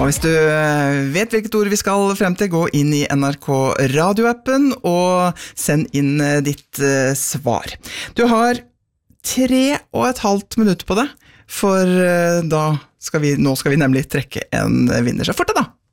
Og hvis du vet hvilket ord vi skal frem til, gå inn i NRK radioappen og send inn ditt svar. Du har 3,5 minutter på det, for nå skal vi nemlig trekke en vinner. Så fort det da!